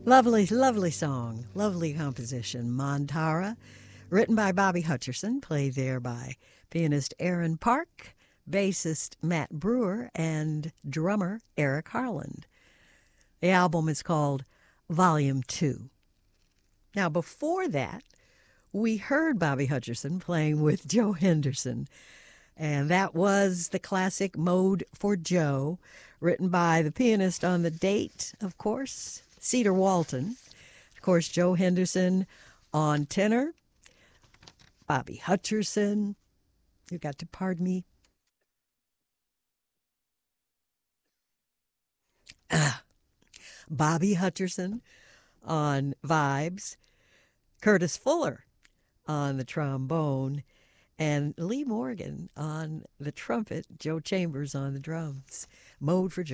Lovely, lovely song, lovely composition. Montara, written by Bobby Hutcherson, played there by pianist Aaron Park, bassist Matt Brewer, and drummer Eric Harland. The album is called Volume 2. Now, before that, we heard Bobby Hutcherson playing with Joe Henderson, and that was the classic Mode for Joe, written by the pianist on the date, of course, Cedar Walton. Of course, Joe Henderson on tenor, Bobby Hutcherson, you got to pardon me, Bobby Hutcherson on vibes, Curtis Fuller on the trombone, and Lee Morgan on the trumpet, Joe Chambers on the drums. Mode for Joe.